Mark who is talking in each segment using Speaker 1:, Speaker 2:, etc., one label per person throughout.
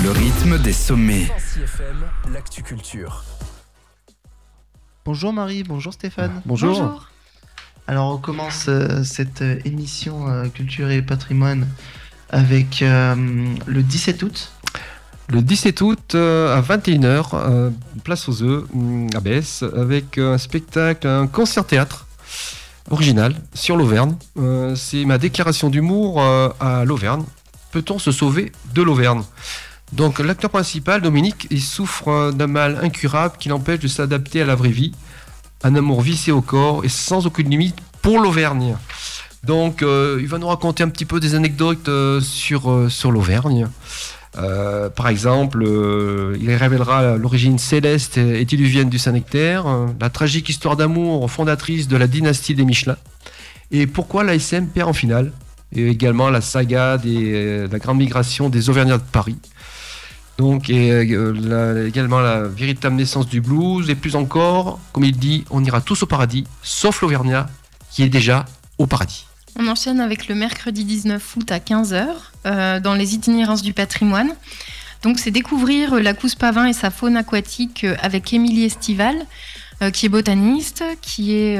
Speaker 1: Le rythme des sommets.
Speaker 2: CFM, l'actu culture.
Speaker 3: Bonjour Marie, bonjour Stéphane.
Speaker 4: Bonjour.
Speaker 3: Alors on commence cette émission Culture et Patrimoine avec le 17 août.
Speaker 4: Le 17 août à 21h, place aux œufs à Besse, avec un spectacle, un concert-théâtre original sur l'Auvergne. C'est ma déclaration d'humour à l'Auvergne. Peut-on se sauver de l'Auvergne ? Donc l'acteur principal, Dominique, il souffre d'un mal incurable qui l'empêche de s'adapter à la vraie vie. Un amour vicié au corps et sans aucune limite pour l'Auvergne. Donc il va nous raconter un petit peu des anecdotes sur l'Auvergne. Par exemple, il révélera l'origine céleste et diluvienne du Saint-Nectaire, la tragique histoire d'amour fondatrice de la dynastie des Michelin, et pourquoi l'ASM perd en finale, et également la saga de la grande migration des Auvergnats de Paris. Donc, également la véritable naissance du blues, et plus encore, comme il dit, on ira tous au paradis, sauf l'Auvergnat, qui est déjà au paradis.
Speaker 5: On enchaîne avec le mercredi 19 août à 15h dans les itinérances du patrimoine. Donc c'est découvrir la Cousse Pavin et sa faune aquatique avec Émilie Estival, qui est botaniste, qui est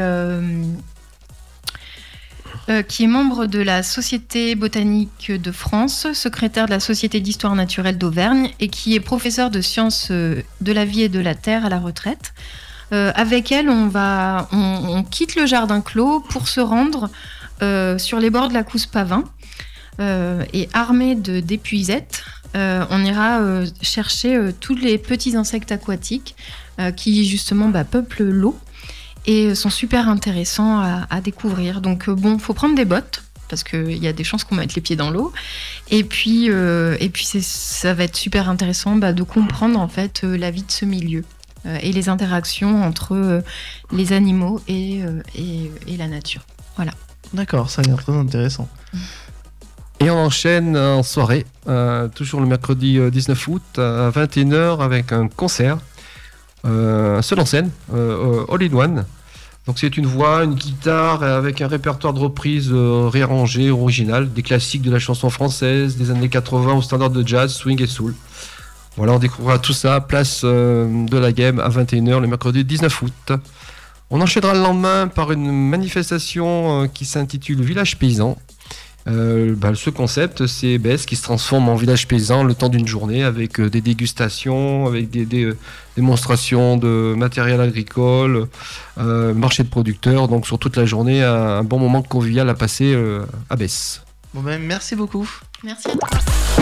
Speaker 5: membre de la Société botanique de France, secrétaire de la Société d'histoire naturelle d'Auvergne et qui est professeur de sciences de la vie et de la terre à la retraite. Avec elle, on quitte le jardin clos pour se rendre sur les bords de la Cousse Pavin et armé d'épuisettes, on ira chercher tous les petits insectes aquatiques qui justement peuplent l'eau et sont super intéressants à découvrir. Donc faut prendre des bottes parce qu'il y a des chances qu'on mette les pieds dans l'eau. Et puis ça va être super intéressant de comprendre en fait la vie de ce milieu et les interactions entre les animaux et la nature. Voilà.
Speaker 3: D'accord, ça a l'air très intéressant.
Speaker 4: Et on enchaîne en soirée, toujours le mercredi 19 août à 21h avec un concert, seul en scène, All in One. Donc c'est une voix, une guitare avec un répertoire de reprises réarrangé, original, des classiques de la chanson française des années 80 aux standards de jazz, swing et soul. Voilà, on découvrira tout ça, place de la Game à 21h le mercredi 19 août. On enchaînera le lendemain par une manifestation qui s'intitule Village Paysan. Ce concept, c'est Besse qui se transforme en village paysan le temps d'une journée avec des dégustations, avec des démonstrations de matériel agricole, marché de producteurs. Donc sur toute la journée, un bon moment convivial à passer à Besse.
Speaker 3: Bon merci beaucoup.
Speaker 5: Merci à toi.